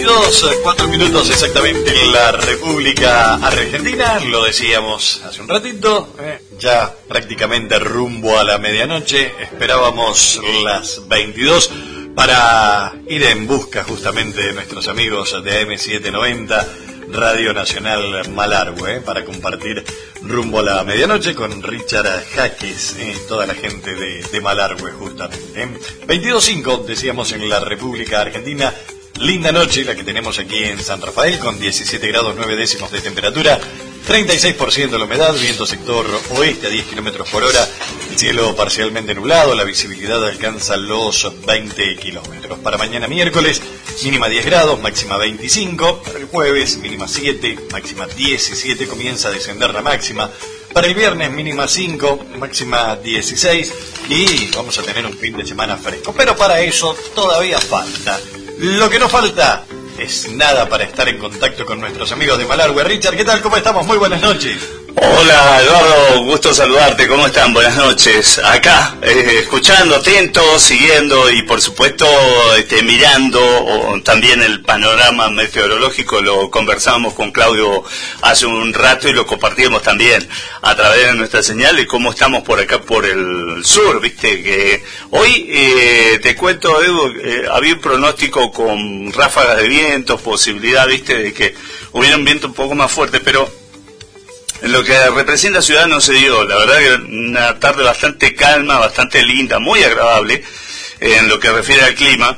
22, 4 minutos exactamente en la República Argentina, lo decíamos hace un ratito, ya prácticamente rumbo a la medianoche, esperábamos las 22 para ir en busca justamente de nuestros amigos de AM790, Radio Nacional Malargüe, para compartir rumbo a la medianoche con Richard Jaques, toda la gente de Malargüe justamente. 22.5 decíamos en la República Argentina. Linda noche la que tenemos aquí en San Rafael, con 17 grados 9 décimos de temperatura, 36% de la humedad, viento sector oeste a 10 kilómetros por hora, el cielo parcialmente nublado, la visibilidad alcanza los 20 kilómetros. Para mañana miércoles, mínima 10 grados, máxima 25, para el jueves, mínima 7, máxima 17, comienza a descender la máxima. Para el viernes, mínima 5, máxima 16, y vamos a tener un fin de semana fresco. Pero para eso todavía falta. Lo que no falta es nada para estar en contacto con nuestros amigos de Malargüe. Richard, ¿qué tal? ¿Cómo estamos? Muy buenas noches. Hola Eduardo, gusto saludarte, ¿cómo están? Buenas noches. Acá, escuchando, atento, siguiendo y por supuesto mirando también el panorama meteorológico. Lo conversamos con Claudio hace un rato y lo compartimos también a través de nuestra señal y cómo estamos por acá por el sur, viste que hoy te cuento, Edu, había un pronóstico con ráfagas de viento, posibilidad, viste, de que hubiera un viento un poco más fuerte, pero en lo que representa Ciudad no se dio. La verdad que una tarde bastante calma, bastante linda, muy agradable en lo que refiere al clima,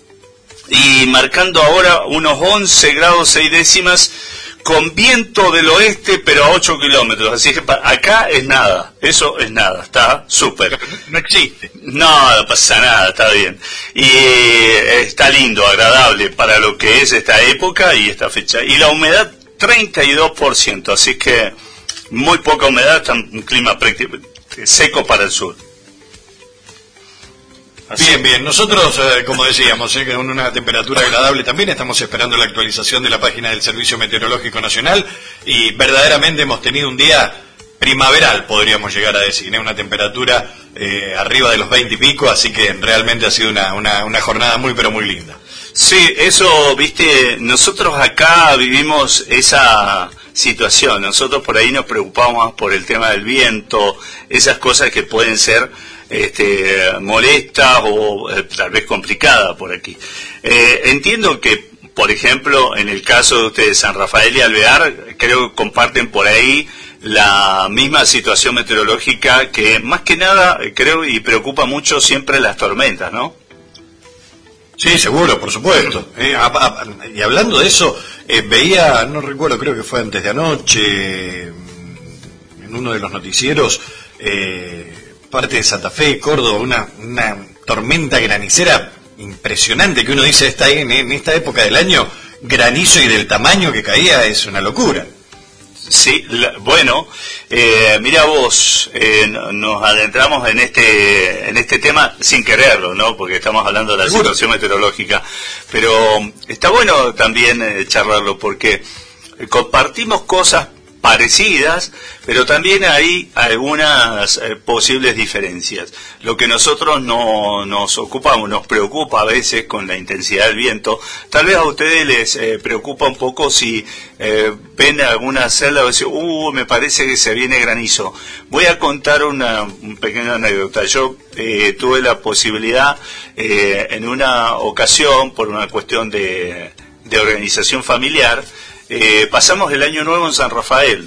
y marcando ahora unos 11 grados 6 décimas con viento del oeste pero a 8 kilómetros, así que acá es nada, eso es nada, está súper. No existe. No pasa nada, está bien. Y está lindo, agradable para lo que es esta época y esta fecha. Y la humedad 32%, así que muy poca humedad, está un clima seco para el sur. Así. Bien, nosotros, como decíamos, con una temperatura agradable también, estamos esperando la actualización de la página del Servicio Meteorológico Nacional y verdaderamente hemos tenido un día primaveral, podríamos llegar a decir, una temperatura arriba de los 20 y pico, así que realmente ha sido una jornada muy pero muy linda. Sí, eso, viste, nosotros acá vivimos esa situación, nosotros por ahí nos preocupamos por el tema del viento, esas cosas que pueden ser molestas o tal vez complicadas por aquí. Entiendo que, por ejemplo, en el caso de ustedes, San Rafael y Alvear, creo que comparten por ahí la misma situación meteorológica que más que nada creo y preocupa mucho siempre las tormentas, ¿no? Sí, seguro, por supuesto. Y hablando de eso, veía, no recuerdo, creo que fue antes de anoche, en uno de los noticieros, parte de Santa Fe, Córdoba, una tormenta granicera impresionante que uno dice, en esta época del año, granizo y del tamaño que caía es una locura. Sí, bueno, mira vos, nos adentramos en este tema sin quererlo, ¿no? Porque estamos hablando de la situación meteorológica, pero está bueno también charlarlo porque compartimos cosas parecidas, pero también hay algunas posibles diferencias. Lo que nosotros nos ocupamos, nos preocupa a veces con la intensidad del viento, tal vez a ustedes les preocupa un poco si ven alguna celda y dicen, me parece que se viene granizo. Voy a contar una pequeña anécdota. Yo tuve la posibilidad en una ocasión, por una cuestión de organización familiar, pasamos el año nuevo en San Rafael.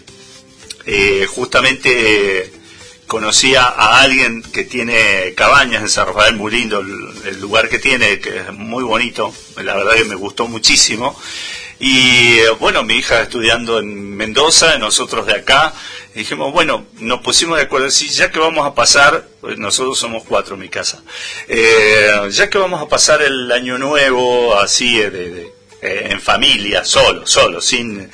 Justamente conocí a alguien que tiene cabañas en San Rafael, muy lindo el lugar que tiene, que es muy bonito, la verdad que me gustó muchísimo. Y bueno, mi hija estudiando en Mendoza, nosotros de acá, dijimos, bueno, nos pusimos de acuerdo, sí, ya que vamos a pasar, pues nosotros somos 4 en mi casa, ya que vamos a pasar el año nuevo así en familia, solo, sin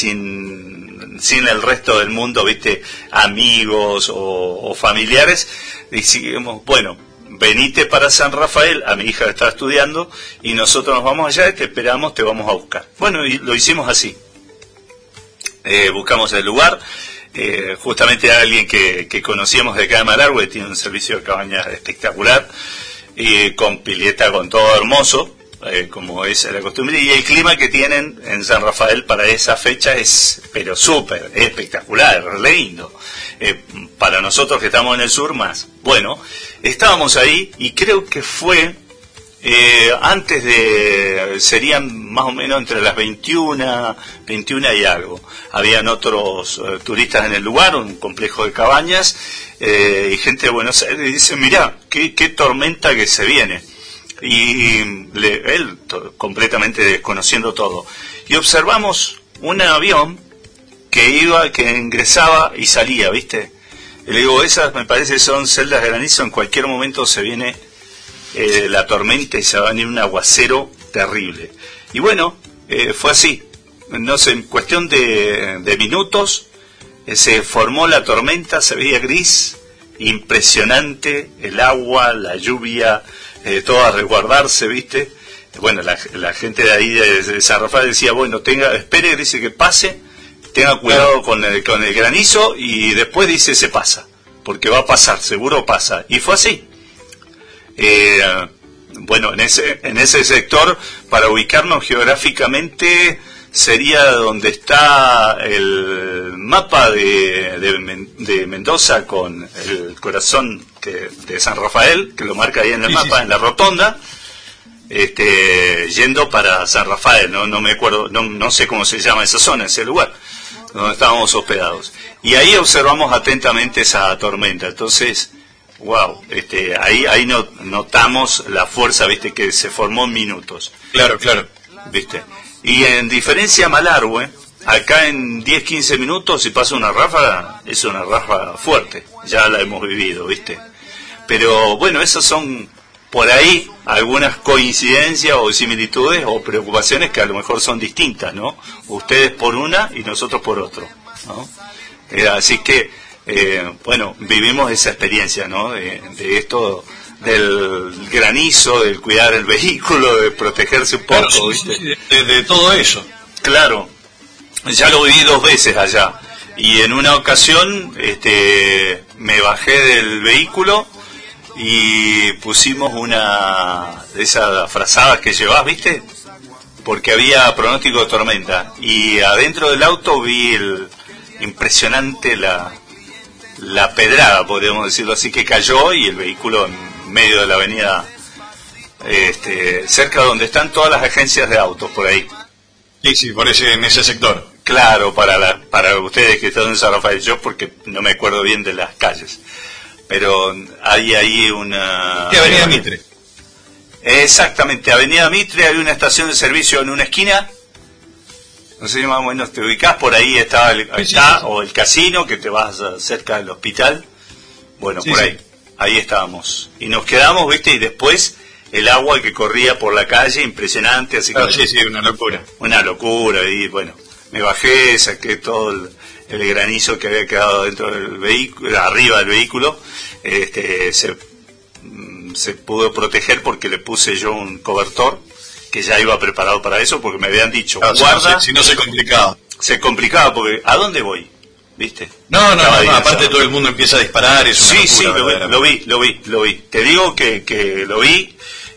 el resto del mundo, viste, amigos o familiares, decimos, bueno, venite para San Rafael, a mi hija está estudiando, y nosotros nos vamos allá, te esperamos, te vamos a buscar. Bueno, y lo hicimos así. Buscamos el lugar, justamente a alguien que conocíamos de acá de Malargüe, tiene un servicio de cabañas espectacular, con pileta, con todo hermoso. como es la costumbre, y el clima que tienen en San Rafael para esa fecha es, pero súper, espectacular, re lindo. Para nosotros que estamos en el sur más. Bueno, estábamos ahí y creo que fue antes de, serían más o menos entre las 21 y algo. Habían otros turistas en el lugar, un complejo de cabañas, y gente de Buenos Aires, y dicen, mirá, qué tormenta que se viene. Y él completamente desconociendo todo. Y observamos un avión que ingresaba y salía, ¿viste? Y le digo, esas me parece son celdas de granizo, en cualquier momento se viene la tormenta y se va a venir un aguacero terrible. Y bueno, fue así. No sé, en cuestión de minutos se formó la tormenta, se veía gris, impresionante, el agua, la lluvia, todo a resguardarse, ¿viste? Bueno, la gente de ahí de San Rafael decía, bueno, espere, dice que pase, tenga cuidado con el granizo, y después dice se pasa, porque va a pasar, seguro pasa. Y fue así. Bueno, en ese sector, para ubicarnos geográficamente, sería donde está el mapa de Mendoza con el corazón de San Rafael, que lo marca ahí en el mapa, sí. En la rotonda, yendo para San Rafael, no me acuerdo, no sé cómo se llama esa zona, ese lugar donde estábamos hospedados. Y ahí observamos atentamente esa tormenta. Entonces, wow, ahí notamos la fuerza, ¿viste? Que se formó en minutos. Claro. ¿Viste? Y en diferencia a Malargüe, acá en 10-15 minutos, si pasa una ráfaga, es una ráfaga fuerte. Ya la hemos vivido, ¿viste? Pero bueno, esas son por ahí algunas coincidencias o similitudes o preocupaciones que a lo mejor son distintas, ¿no? Ustedes por una y nosotros por otro, ¿no? Así que, bueno, vivimos esa experiencia, ¿no? De esto, del granizo, del cuidar el vehículo, de protegerse un poco, claro, ¿viste? Sí, de todo eso. Claro, ya lo viví 2 veces allá, y en una ocasión me bajé del vehículo y pusimos una de esas frazadas que llevás, ¿viste? Porque había pronóstico de tormenta, y adentro del auto vi impresionante la pedrada, podríamos decirlo así, que cayó, y el vehículo en medio de la avenida, cerca donde están todas las agencias de autos, por ahí. Sí, en ese sector. Claro, para ustedes que están en San Rafael, yo porque no me acuerdo bien de las calles, pero hay ahí una... ¿Qué, Avenida Mitre? Exactamente, Avenida Mitre, hay una estación de servicio en una esquina. No sé si más o menos te ubicás, por ahí está, o el casino, que te vas cerca del hospital. Bueno, sí, por ahí, ahí estábamos. Y nos quedamos, ¿viste? Y después el agua que corría por la calle, impresionante. Así que, sí, una locura. Una locura, y bueno, me bajé, saqué todo el granizo que había quedado dentro del vehículo, arriba del vehículo. Se pudo proteger porque le puse yo un cobertor, que ya iba preparado para eso, porque me habían dicho, guarda. Si no se complicaba. Se complicaba porque, ¿a dónde voy? ¿Viste? No, aparte todo el mundo empieza a disparar. Es una locura, lo vi. Te digo que lo vi.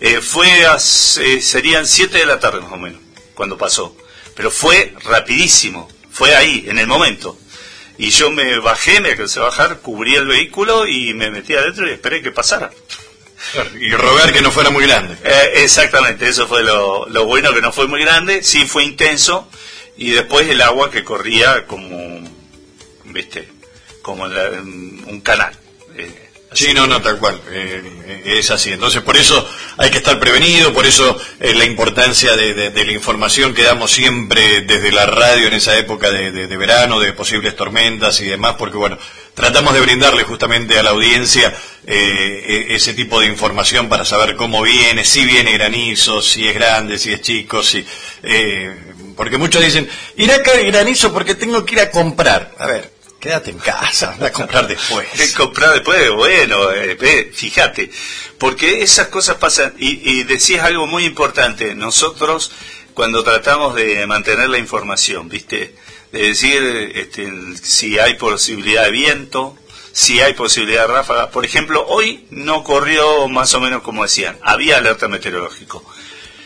Serían 7 de la tarde más o menos, cuando pasó. Pero fue rapidísimo, fue ahí, en el momento. Y yo me bajé, me alcancé a bajar, cubrí el vehículo y me metí adentro y esperé que pasara. Y rogar que no fuera muy grande. Exactamente, eso fue lo bueno, que no fue muy grande, sí fue intenso, y después el agua que corría como, ¿viste? Como en un canal. Sí, no, tal cual, es así. Entonces, por eso hay que estar prevenido, por eso la importancia de la información que damos siempre desde la radio en esa época de verano, de posibles tormentas y demás, porque bueno, tratamos de brindarle justamente a la audiencia ese tipo de información para saber cómo viene, si viene granizo, si es grande, si es chico, porque muchos dicen, irá a caer granizo porque tengo que ir a comprar. A ver, quédate en casa, anda a comprar después. Comprar después, bueno, fíjate, porque esas cosas pasan, y decías algo muy importante. Nosotros, cuando tratamos de mantener la información, ¿viste? De decir si hay posibilidad de viento, si hay posibilidad de ráfaga. Por ejemplo, hoy no corrió más o menos como decían, había alerta meteorológico.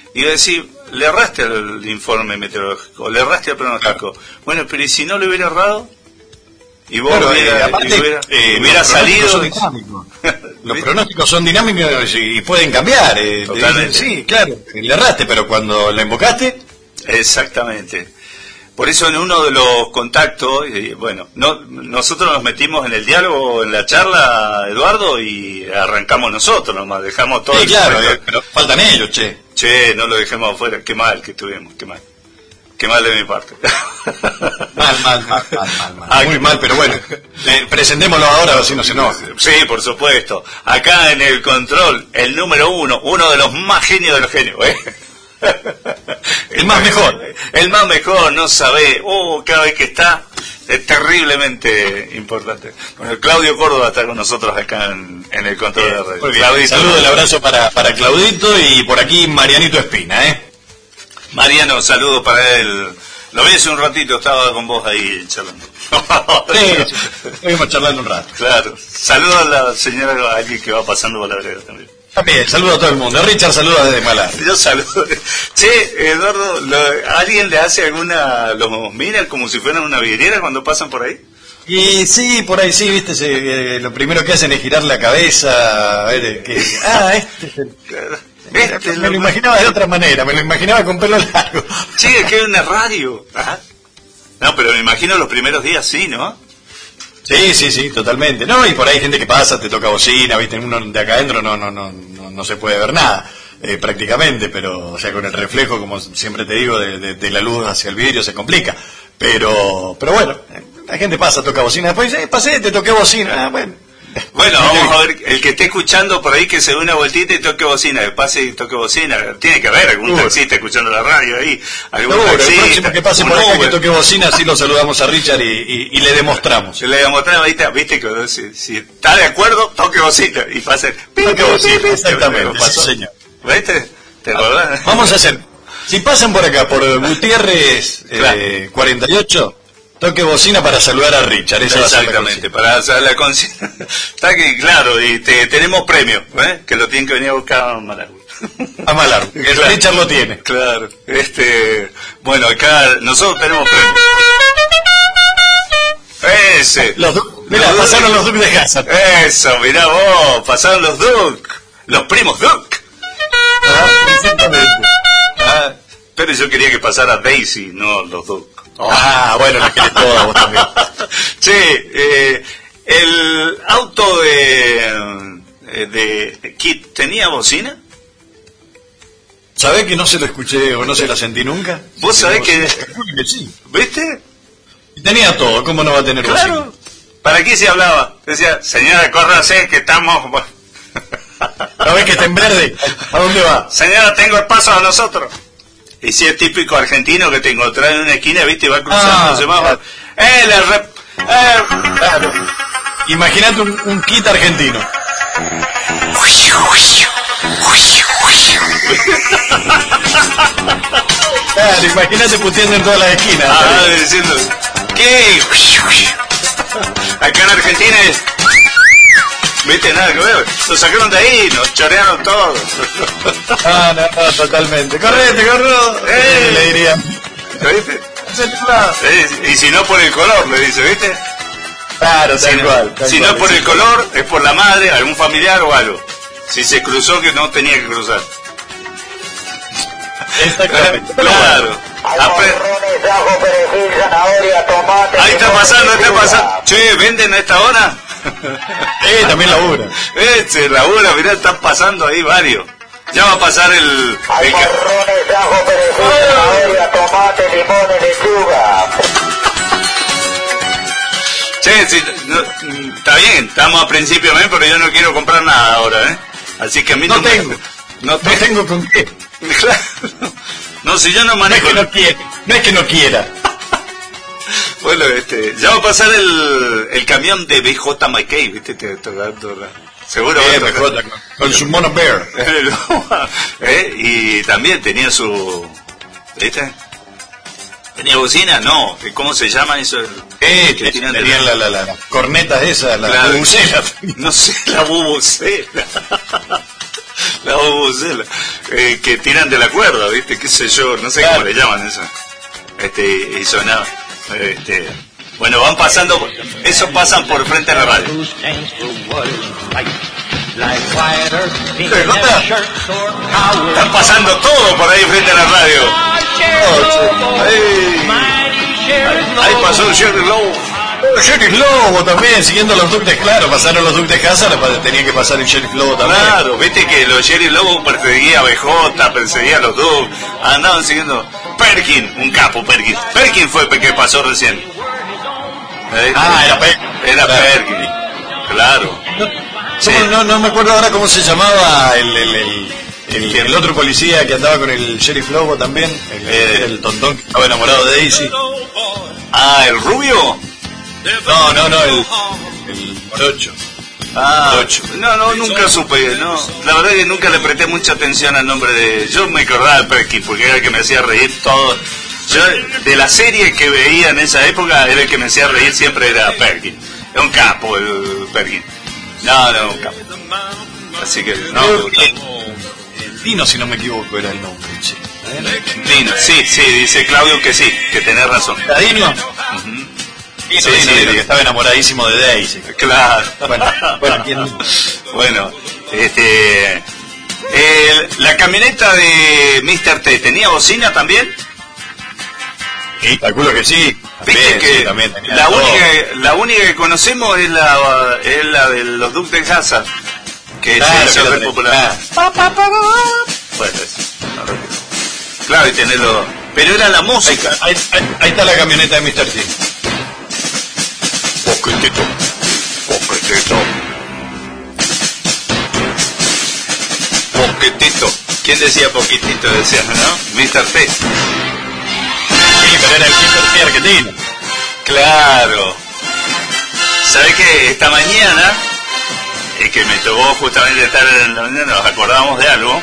Y decir, le erraste al informe meteorológico, le erraste al pronóstico. Claro. Bueno, pero ¿y si no le hubiera errado? Y vos hubiera salido. Los pronósticos son dinámicos y pueden cambiar. Sí, claro, le erraste, pero cuando la invocaste. Exactamente. Por eso en uno de los contactos, nosotros nos metimos en el diálogo, en la charla, Eduardo, y arrancamos nosotros nomás, dejamos todo. Sí, claro, pero faltan ellos, che. Che, no lo dejemos afuera, qué mal que estuvimos, qué mal. Qué mal de mi parte. Mal. Muy mal, pero bueno, presentémoslo ahora, así no se enoja. Sí, por supuesto. Acá en el control, el número uno de los más genios de los genios, El más mejor. El más mejor, no sabe. Cada vez que está, es terriblemente importante. Bueno, Claudio Córdoba está con nosotros acá en el control de la radio. Claudito, saludo, el abrazo para Claudito y por aquí Marianito Espina, Mariano, saludos para él. Lo vi hace un ratito, estaba con vos ahí charlando. Sí, estuvimos charlando un rato. Claro. Saludos a la señora, alguien que va pasando por la vereda también. También, saludo a todo el mundo. Richard saluda desde Malar. Yo saludo. Che, Eduardo, ¿alguien le hace los mira como si fueran una vidriera cuando pasan por ahí? Y sí, por ahí sí, viste, lo primero que hacen es girar la cabeza, a ver, este es el... me lo imaginaba de otra manera, me lo imaginaba con pelo largo. Sí, es que es una radio. Ajá. No, pero me imagino los primeros días sí, ¿no? Sí, totalmente. No, y por ahí hay gente que pasa, te toca bocina, viste, uno de acá adentro no se puede ver nada, prácticamente, pero, o sea, con el reflejo, como siempre te digo, de la luz hacia el vidrio se complica. Pero bueno, la gente pasa, toca bocina, después dice, pasé, te toqué bocina, Bueno, vamos a ver, el que esté escuchando por ahí que se dé una vueltita y toque bocina, que pase y toque bocina, tiene que haber algún taxista escuchando la radio ahí, algún taxista. El próximo que pase por acá que toque bocina, así lo saludamos a Richard y le demostramos. Le demostramos, viste que si está de acuerdo, toque bocina y pase. Toque bocina, exactamente, sí, señor. ¿Viste? ¿Te acordás? Vamos a hacer, si pasan por acá, por Gutiérrez 48... Toque bocina para saludar a Richard. Exactamente, para hacer la conciencia. Está aquí, claro, y tenemos premio, que lo tienen que venir a buscar a Malargo. A Malargo, que claro. Richard lo tiene. Claro, bueno, acá nosotros tenemos premio. Ese. Mirá, pasaron los Duke de Hazard. Eso, mirá vos, pasaron los Duke, los primos Duke. Exactamente. Pero yo quería que pasara Daisy, no los Duke. Bueno, lo querés todo vos también. Che, el auto de Kit, ¿tenía bocina? ¿Sabés que no se lo escuché o no se la sentí nunca? ¿Vos sabés que sí? ¿Viste? Y tenía todo, ¿cómo no va a tener bocina? Claro. ¿Para qué se hablaba? Decía, señora, córrase que estamos... ¿No ves que está en verde? ¿A dónde va? Señora, tengo el paso a nosotros. Y si es típico argentino que te encontrás en una esquina, viste, y va cruzando el semáforo. Claro. Imagínate un kit argentino. Claro, imagínate puteando en todas las esquinas. Diciendo, ¿qué? Acá en Argentina es... ¿Viste? Nada que ver. Lo sacaron de ahí, nos chorearon todo. No, totalmente. Correte, le diría. ¿Viste? Y si no por el color, le dice, ¿viste? Claro, tal cual. Si no por el color, es por la madre, algún familiar o algo. Si se cruzó, que no tenía que cruzar. Exactamente. Claro. Ahí está pasando. Che, ¿venden a esta hora? También labura. Labura, mirá, están pasando ahí varios. Ya va a pasar el morrones, ajo, perejil, zanahoria, tomate, limón y lechuga. Che, está bien, estamos a principio de mes, pero yo no quiero comprar nada ahora, Así que a mí no tengo con qué. No, si yo no manejo. No es que no quiera. Bueno, ya va a pasar el camión de BJ McKay, ¿viste? Seguro. Con su Mono Bear. Y también tenía su... ¿Viste? ¿Tenía bocina? No. ¿Cómo se llama eso? Tenían las cornetas esas, la bubucela. No sé, la bubucela. La bubucela. Que tiran de la cuerda, ¿viste? Qué sé yo, no sé cómo le llaman eso. Y sonaba. Bueno, van pasando, esos pasan por frente a la radio. Están pasando todo por ahí frente a la radio. Ahí pasó el Sheriff Lobo. El Sheriff Lobo también, siguiendo los ductes, claro, pasaron los ductes de Hazard, tenía que pasar el Sheriff Lobo también. Claro, viste que los Sheriff Lobo perseguía a BJ, perseguía a los Dukes, andaban siguiendo. Perkin, un capo Perkin. Perkin fue el que pasó recién. Era Perkin. Era Perkin, claro. Sí. No me acuerdo ahora cómo se llamaba el otro policía que andaba con el Sheriff Lobo también, el tontón que estaba enamorado de Daisy. ¿El rubio? No, el morocho. No, nunca supe, no. La verdad que nunca le presté mucha atención al nombre de... Yo me acordaba de Perkin porque era el que me hacía reír todo. Yo, de la serie que veía en esa época, era el que me hacía reír siempre era Perkin. Era un capo el Perkin. No, un capo. Así que no. Dino, si no me equivoco, era el nombre. Dino, sí, dice Claudio que sí, que tenés razón. ¿La Dino? Sí, que estaba enamoradísimo de Daisy. Claro. Bueno, la camioneta de Mr. T, ¿tenía bocina también? Sí, calculo que sí. Viste que sí, también la única que conocemos es la de los Dukes de Hazard, que se hizo re popular. Bueno, claro, y tenerlo. Pero era la música. Ahí está la camioneta de Mr. T. Poquitito. ¿Quién decía poquitito? Decía, ¿no? Mr. T. Sí, pero era el Mr. T argentino. Claro. ¿Sabés que esta mañana, que me tocó justamente estar en la mañana, nos acordamos de algo?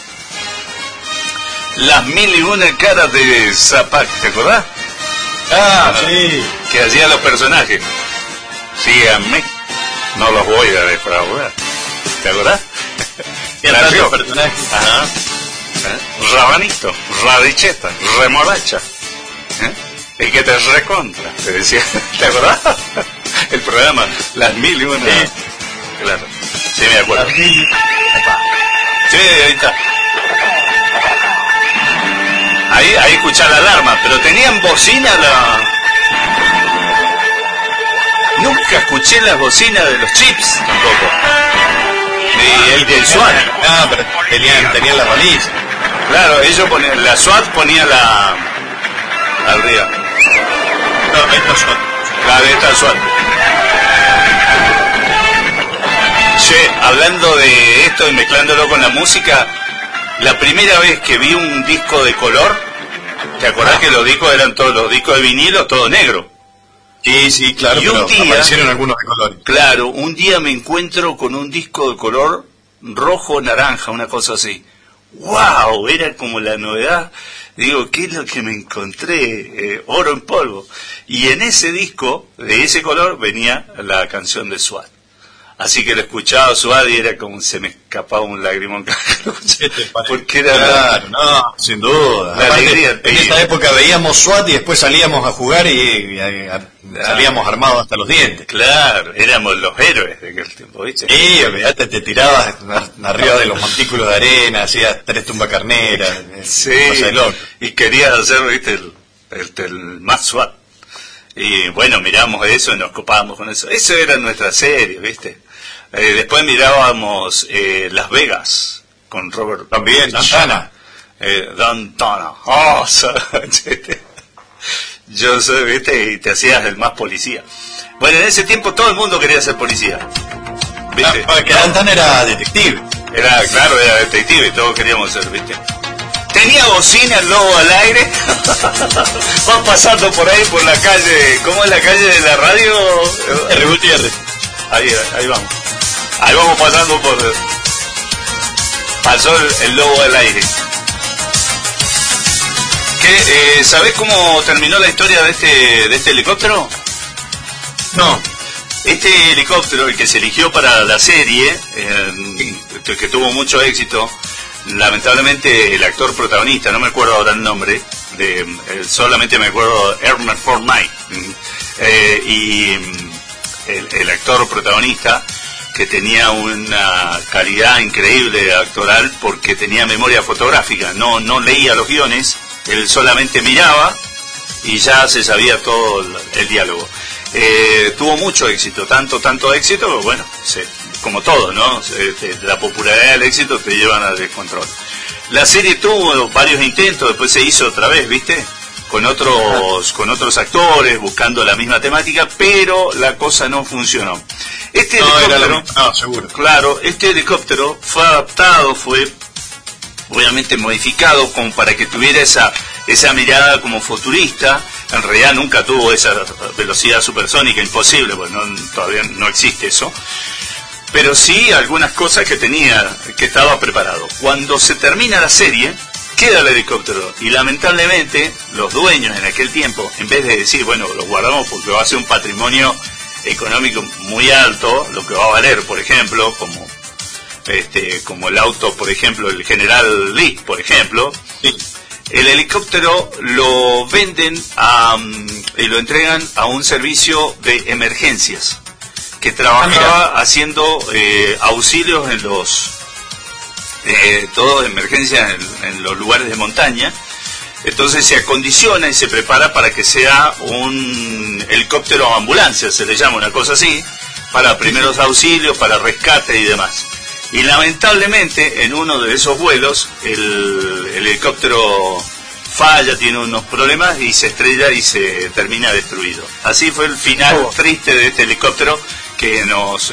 Las 1001 caras de Zapac, ¿te acordás? Sí. Que hacían los personajes. Síganme, no los voy a defraudar. ¿Te acordás? Los personajes. Ajá. Rabanito, radicheta, remolacha. El que te recontra, te decía. ¿Te acordás? El programa, las 1001. Sí. Claro. Sí, me acuerdo. Sí, ahí está. Ahí escuchá la alarma, pero tenían bocina Nunca escuché las bocinas de los chips tampoco. Ni el del SWAT. Pero tenían las balizas. Claro, ellos ponían, la SWAT ponía arriba. No, esta es SWAT. Claro, esta es SWAT. Che, hablando de esto y mezclándolo con la música, la primera vez que vi un disco de color, ¿te acordás que los discos eran todos los discos de vinilo, todo negro? Sí, claro, y un pero día, aparecieron algunos de color. Claro, un día me encuentro con un disco de color rojo-naranja, una cosa así. ¡Wow! Era como la novedad. Digo, ¿qué es lo que me encontré? Oro en polvo. Y en ese disco, de ese color, venía la canción de SWAT. Así que lo escuchaba SWAT y era como se me escapaba un lagrimón. Porque era... Claro, no, sin duda. La alegría. En esa época veíamos SWAT y después salíamos a jugar y salíamos armados hasta los dientes. Claro, éramos los héroes de aquel tiempo, ¿viste? Sí, olvidate, te tirabas arriba de los montículos de arena, hacías 3 tumbacarneras. Sí, y querías hacer, ¿viste? El más SWAT. Y bueno, miramos eso y nos copábamos con eso. Eso era nuestra serie, ¿viste? Después mirábamos Las Vegas con Robert. También, Dantana. Dantana. Yo soy, ¿viste? Y te hacías el más policía. Bueno, en ese tiempo todo el mundo quería ser policía, ¿viste? Porque Dantana era detective. Era detective y todos queríamos ser, ¿viste? Tenía bocina el lobo al aire. Va pasando por ahí, por la calle. ¿Cómo es la calle de la radio? R. Gutiérrez. Ahí vamos. Ahí vamos pasando por... Pasó el lobo al aire. ¿Sabés cómo terminó la historia de este helicóptero? No. Este helicóptero, el que se eligió para la serie, que tuvo mucho éxito. Lamentablemente el actor protagonista, no me acuerdo ahora el nombre, solamente me acuerdo Ernest Fortnite, y el actor protagonista, que tenía una calidad increíble actoral porque tenía memoria fotográfica, no leía los guiones, él solamente miraba y ya se sabía todo el diálogo. Tuvo mucho éxito, tanto éxito, bueno, como todo, ¿no? La popularidad del éxito te llevan al descontrol. La serie tuvo varios intentos, después se hizo otra vez, ¿viste? Con otros actores, buscando la misma temática, pero la cosa no funcionó. Este helicóptero, seguro. Claro, este helicóptero fue adaptado, fue obviamente modificado como para que tuviera esa mirada como futurista. En realidad nunca tuvo esa velocidad supersónica, imposible, pues todavía no existe eso. Pero sí algunas cosas que estaba preparado. Cuando se termina la serie, queda el helicóptero, y lamentablemente los dueños en aquel tiempo, en vez de decir, bueno, lo guardamos porque va a ser un patrimonio económico muy alto, lo que va a valer, por ejemplo, como el auto, por ejemplo, el General Lee, por ejemplo, sí. El helicóptero lo venden y lo entregan a un servicio de emergencias que trabajaba haciendo auxilios en todo emergencias en los lugares de montaña. Entonces se acondiciona y se prepara para que sea un helicóptero ambulancia, se le llama una cosa así, para primeros auxilios, para rescate y demás. Y lamentablemente en uno de esos vuelos el helicóptero falla, tiene unos problemas y se estrella y se termina destruido. Así fue el final triste de este helicóptero que nos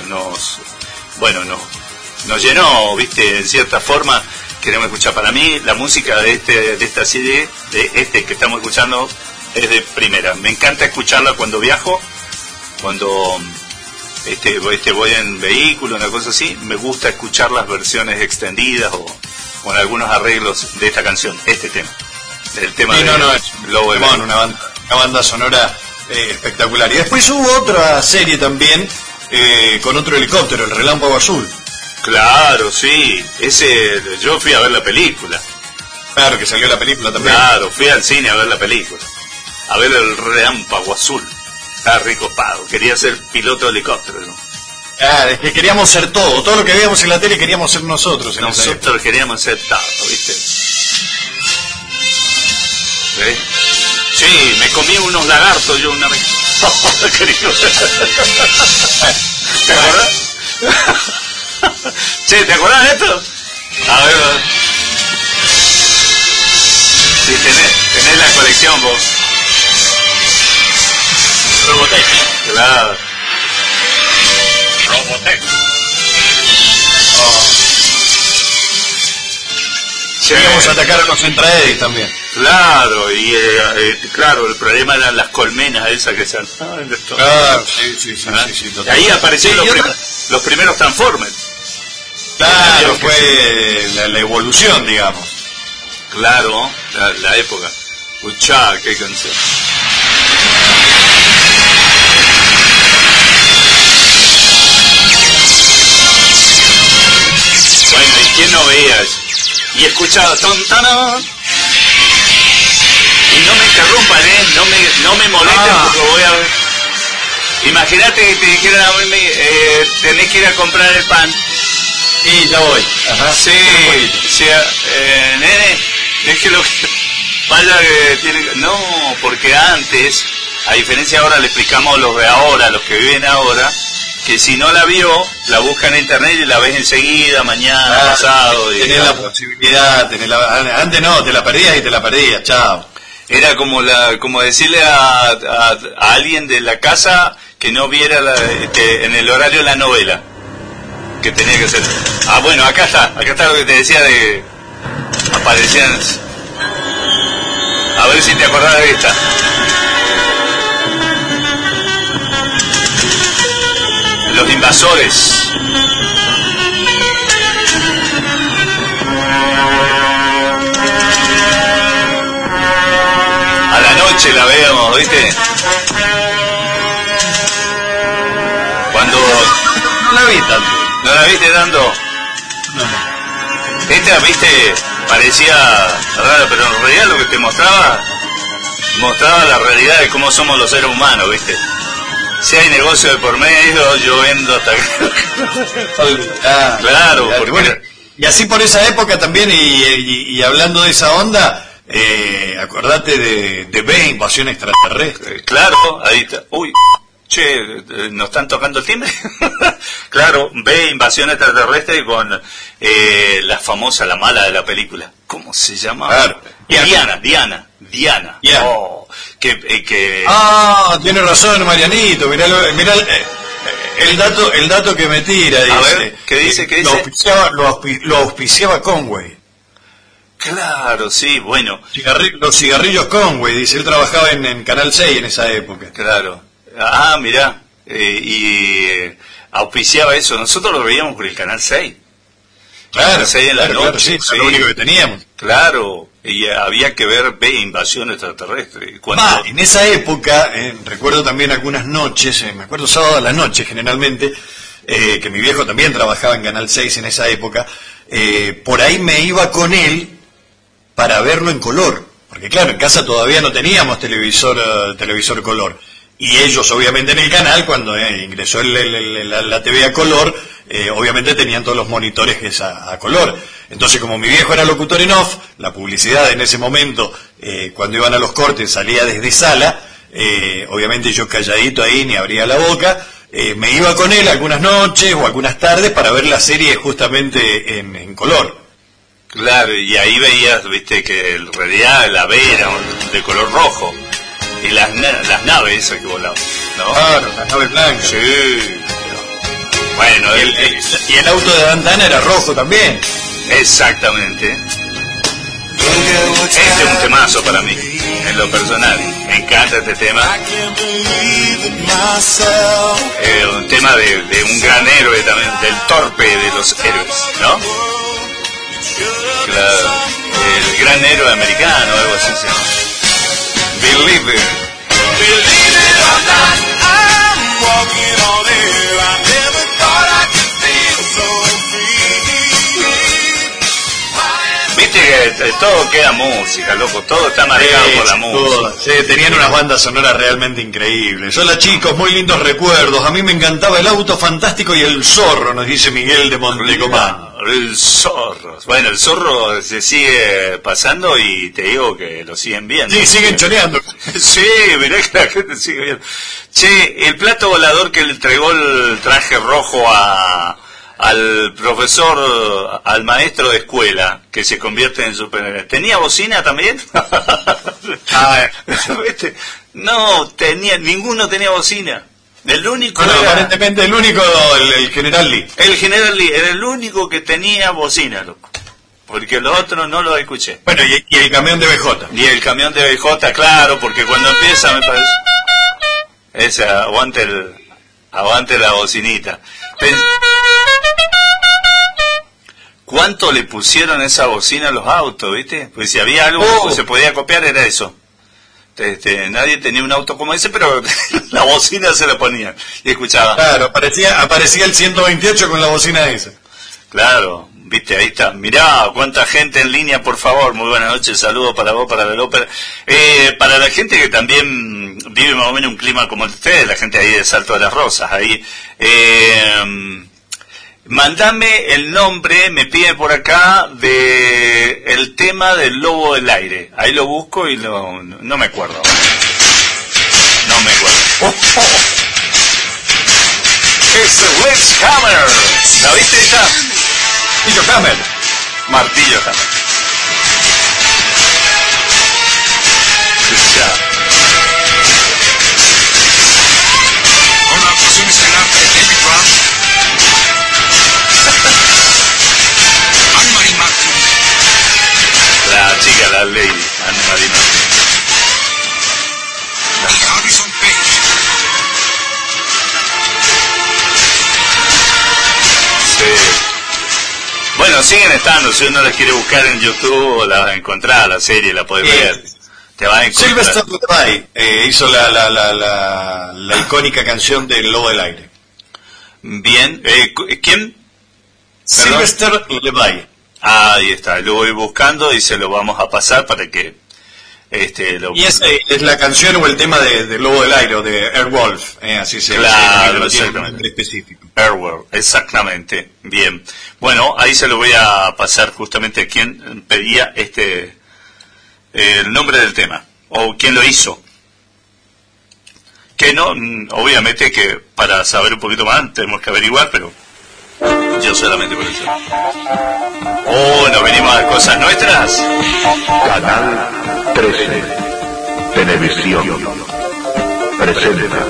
llenó, viste, en cierta forma. Queremos escuchar. Para mí la música de esta serie, que estamos escuchando, es de primera. Me encanta escucharla cuando viajo, cuando voy en vehículo, una cosa así. Me gusta escuchar las versiones extendidas o con algunos arreglos de esta canción, este tema. El tema de Lobo de Mar. Una banda sonora espectacular. Y después hubo otra serie también con otro helicóptero, el Relámpago Azul. Claro, sí. Yo fui a ver la película. Claro, que salió la película también. Claro, fui al cine a ver la película. A ver el Relámpago Azul. Estaba recopado. Quería ser piloto de helicóptero, ¿no? Es que queríamos ser todo lo que veíamos en la tele queríamos ser nosotros. Nosotros queríamos ser todo, ¿viste? ¿Ves? Sí, me comí unos lagartos yo una vez. ¿Te acordás? Che, ¿te acordás de esto? A ver. Sí, tenés la colección vos. Robotech. Claro. Robotech. Queríamos atacar a los Centraedis también. Claro, y claro, el problema eran las colmenas esas que se han... Claro, sí, ahí aparecieron los primeros Transformers. Claro, fue la evolución, digamos. Claro, la época. Escuchá, qué canción. Bueno, ¿y quién no veía eso? Y escuchaba tontanón. Y no me interrumpan, no me molesten porque voy a ver. Imagínate que te dijeran, tenés que ir a comprar el pan. Y ya voy. Ajá. Sí, nene, es que lo que vaya que tiene. No, porque antes, a diferencia ahora, le explicamos a los de ahora, los que viven ahora, que si no la vio, la busca en internet y la ves enseguida, mañana, pasado. Tenés la posibilidad, antes no, te la perdías, chao. Era como decirle a alguien de la casa que no viera en el horario de la novela, que tenía que ser. Bueno, acá está lo que te decía de... Aparecían... A ver si te acordás de esta. Los invasores. A la noche la veíamos, ¿viste? Cuando... No la vi tanto. ¿No la viste tanto? No. Esta, viste, parecía raro, pero en realidad lo que te mostraba la realidad de cómo somos los seres humanos, viste. Si hay negocio de por medio, yo vendo hasta claro, porque... Bueno, y así por esa época también, y hablando de esa onda, acordate de B, Invasión Extraterrestre. Claro, ahí está. Uy, che, ¿nos están tocando el timbre? Claro, B, Invasión Extraterrestre con la famosa, la mala de la película. ¿Cómo se llama? Claro. Diana. Yeah. Oh, que... Tiene razón, Marianito. Mirá el dato que me tira. Dice, a ver, ¿qué dice? Lo auspiciaba Conway. Claro, sí, bueno. Los cigarrillos Conway, dice, él trabajaba en Canal 6 en esa época. Claro. Mirá, auspiciaba eso. Nosotros lo veíamos por el Canal 6. Claro, Canal 6 en la noche. Claro, sí, sí. Lo único que teníamos. Claro, y había que ver B, Invasión Extraterrestre. En esa época, recuerdo también algunas noches, me acuerdo sábado a la noche generalmente, que mi viejo también trabajaba en Canal 6 en esa época, por ahí me iba con él para verlo en color, porque claro, en casa todavía no teníamos televisor color, y ellos obviamente en el canal, cuando ingresó la TV a color, obviamente tenían todos los monitores que es a color. Entonces, como mi viejo era locutor en off, la publicidad en ese momento, cuando iban a los cortes, salía desde sala, obviamente yo calladito ahí, ni abría la boca, me iba con él algunas noches o algunas tardes para ver la serie justamente en color. Claro, y ahí veías, viste, que en realidad la B era de color rojo, y las naves esas que volaban, ¿no? Claro, las naves blancas. Sí. Bueno, y el auto de Dantana era rojo también. Exactamente. Este es un temazo para mí, en lo personal. Me encanta este tema. Un tema de un gran héroe también, del torpe de los héroes, ¿no? Claro. El gran héroe americano, algo así se llama. Believe it. Believe it or not, I'm walking on air. I never thought I could feel so free. Viste que todo queda música, loco, todo está marcado por la música. Sí, tenían unas bandas sonoras realmente increíbles. Hola chicos, muy lindos recuerdos. A mí me encantaba El Auto Fantástico y El Zorro, nos dice Miguel de Montecomán. El Zorro. Bueno, el Zorro se sigue pasando y te digo que lo siguen viendo. Sí, siguen choreando. Sí, mirá que la gente sigue viendo. Che, el plato volador que le entregó el traje rojo al profesor, al maestro de escuela, que se convierte en superhéroe, ¿tenía bocina también? No, ninguno tenía bocina. El único aparentemente el único, el General Lee. El General Lee era el único que tenía bocina, loco. Porque los otros no los escuché. Bueno, y el camión de BJ. Y el camión de BJ, claro, porque cuando empieza me parece... Ese, aguante la bocinita. ¿Cuánto le pusieron esa bocina a los autos, viste? Pues si había algo que se podía copiar era eso. Nadie tenía un auto como ese, pero la bocina se la ponía y escuchaba. Claro, aparecía el 128 con la bocina esa. Claro, viste, ahí está. Mirá, cuánta gente en línea, por favor. Muy buenas noches, saludos para vos, para la ópera. Para la gente que también vive más o menos un clima como ustedes, la gente ahí de Salto de las Rosas, ahí. Mandame el nombre, me pide por acá, de el tema del Lobo del Aire. Ahí lo busco y no me acuerdo. No me acuerdo. Es Sledgehammer. ¿La viste esa? Martillo Hammer. Martillo Hammer. Con la actuación estelar de David Rush, Anne-Marie Martin, La chica, la lady, Anne-Marie Martin. y Harrison Page. Sí. Bueno, siguen estando, si uno las quiere buscar en YouTube, la vas a encontrar, la serie, la podés ver. Te vas a encontrar. Sylvester Levi hizo la icónica canción del Lobo del Aire. Bien, ¿quién? Sylvester Levi. Ahí está, lo voy buscando y se lo vamos a pasar para que Y esa es la canción o el tema de Lobo del Aire, de Airwolf, así se claro, tiene un nombre específico. Airwolf, exactamente. Bien. Bueno, ahí se lo voy a pasar justamente a quien pedía el nombre del tema, o quién lo hizo. Que no, obviamente que para saber un poquito más tenemos que averiguar, pero yo solamente por eso. Oh, nos venimos a cosas nuestras. Canal 13 Televisión presenta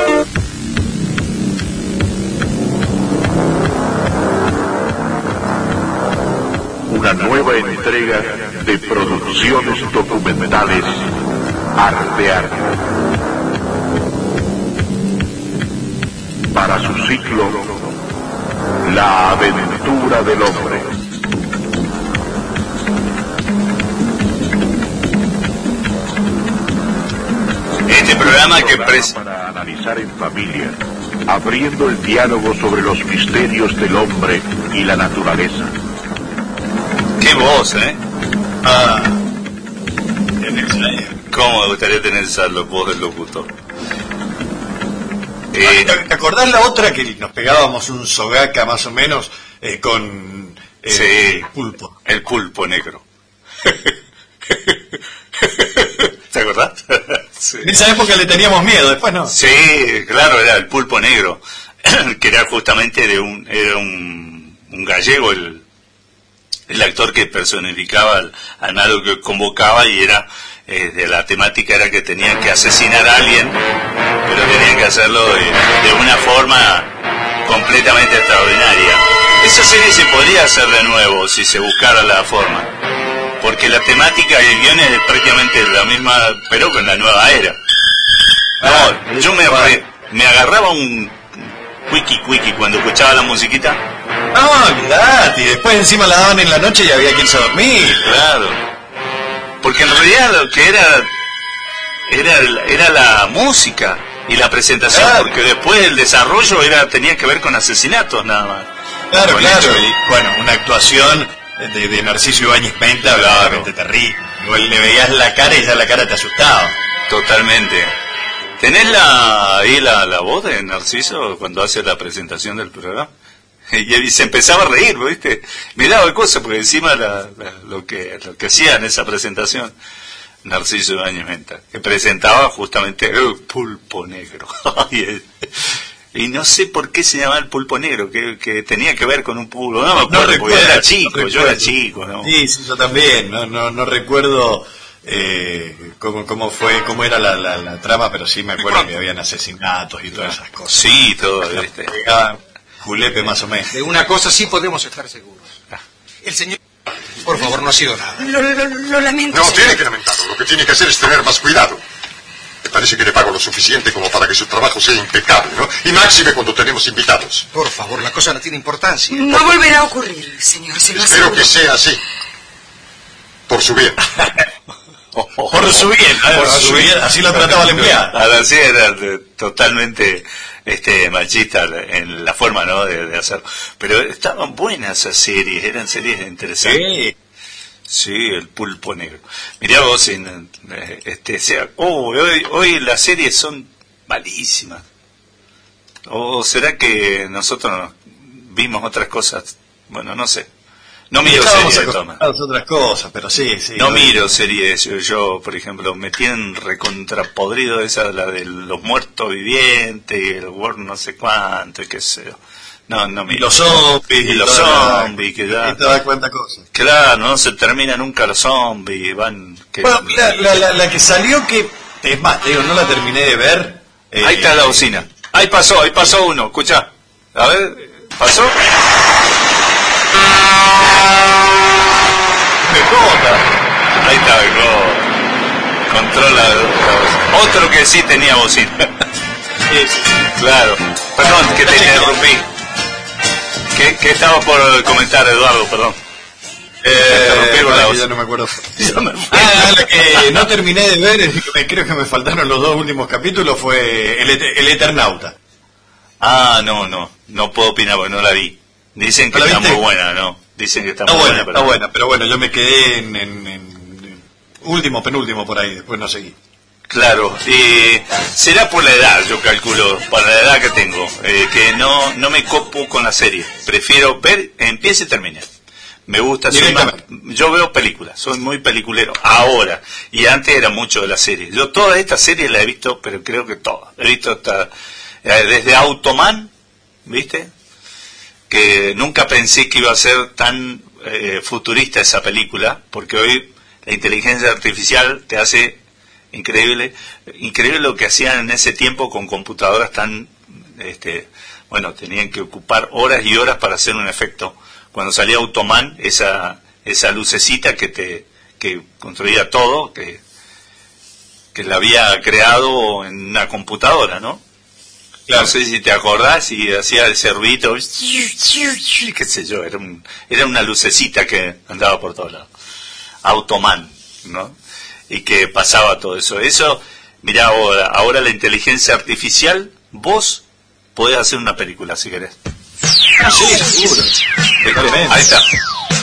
una nueva entrega de producciones documentales Arte Arte. Para su ciclo La aventura del hombre. Este programa que para analizar en familia, abriendo el diálogo sobre los misterios del hombre y la naturaleza. ¡Qué voz, Ah, ¿Cómo me gustaría tener esa voz del locutor? ¿Te acordás la otra que nos pegábamos un sogaca más o menos con sí, pulpo? El pulpo negro. ¿Te acordás? Sí. En esa época le teníamos miedo, después no. Sí, claro, era el pulpo negro, que era justamente era un gallego, el actor que personificaba al malo que convocaba, y era de la temática era que tenían que asesinar a alguien, pero tenían que hacerlo de una forma completamente extraordinaria. Esa serie se podría hacer de nuevo si se buscara la forma, porque la temática y el guion es prácticamente la misma, pero con la nueva era. No, yo me agarraba un wiki cuando escuchaba la musiquita. No, olvidate, y después encima la daban en la noche y había que irse a dormir. Claro. Porque en realidad lo que era la música y la presentación, claro. Porque después el desarrollo tenía que ver con asesinatos nada más. Claro, Con claro. hechos. Y, bueno, una actuación de Narciso Ibáñez Penta, verdaderamente terrible. Igual le veías la cara y ya la cara te asustaba. Totalmente. ¿Tenés ahí la voz de Narciso cuando hace la presentación del programa? Y se empezaba a reír, ¿viste? Me daba cosa porque encima lo que hacía en esa presentación Narciso Ibáñez Menta, que presentaba justamente el pulpo negro. Y no sé por qué se llamaba el pulpo negro, que tenía que ver con un pulpo. No me acuerdo, porque recuerdo, era chico, no yo era chico, ¿no? Sí, yo también. No recuerdo cómo era la trama, pero sí me acuerdo que habían asesinatos y todas esas cosas. Sí, todo, ¿viste? Julepe más o menos. De una cosa sí podemos estar seguros. El señor, por favor, no ha sido nada. Lo lamento. No señor. tiene que lamentarlo. Lo que tiene que hacer es tener más cuidado. Me parece que le pago lo suficiente como para que su trabajo sea impecable, ¿no? Y máxime cuando tenemos invitados. Por favor, la cosa no tiene importancia. No volverá a ocurrir, señor, se lo Espero aseguro. que sea así. Por su bien. Por su bien, así lo trataba el empleado. Ahora sí era totalmente machista en la forma, ¿no?, de hacerlo. Pero estaban buenas esas series, eran series interesantes. Sí. Sí, el pulpo negro. Mirá vos, hoy las series son malísimas. ¿O será que nosotros vimos otras cosas? Bueno, no sé. No miro Estábamos series de acostumbrados a otras cosas, pero sí. no miro series. Yo, por ejemplo, me tienen recontrapodrido esa, la de los muertos vivientes, y el World no sé cuánto, y qué sé yo. No miro. Y los zombies. Y los zombies, que ya... Y te das cuenta cosas. Claro, no se termina nunca los zombies, van... Bueno, la que salió que... Es más, te digo, no la terminé de ver. Ahí está la bocina. Ahí pasó uno, escuchá. A ver, ¿pasó? Ahí está, controla la bocina. Otro que sí tenía bocina. Claro. Perdón, que te interrumpí. ¿Qué estaba por comentar, Eduardo? Perdón. Ya no me acuerdo. La que no terminé de ver, creo que me faltaron los dos últimos capítulos, fue el Eternauta. No puedo opinar porque no la vi. Dicen que ¿La está viste? muy buena, ¿no? Dicen que está Está muy buena, buena, está buena, pero bueno, yo me quedé en último, penúltimo por ahí, después no seguí. Claro, será por la edad, yo calculo, para la edad que tengo, que no me copo con la serie. Prefiero ver, empieza y termina. Me gusta, yo veo películas, soy muy peliculero, ahora, y antes era mucho de la serie. Yo todas estas series las he visto, pero creo que todas. He visto hasta, desde Automan, ¿viste? Que nunca pensé que iba a ser tan futurista esa película, porque hoy la inteligencia artificial te hace increíble lo que hacían en ese tiempo con computadoras tan, bueno, tenían que ocupar horas y horas para hacer un efecto. Cuando salía Automan, esa lucecita que construía todo, que la había creado en una computadora, ¿no? Claro. No sé si te acordás, y hacía ese ruido, qué sé yo, era una lucecita que andaba por todos lados. Automan, ¿no? Y que pasaba todo eso. Eso, mirá, ahora la inteligencia artificial, vos podés hacer una película si querés. Sí, seguro. Ahí está.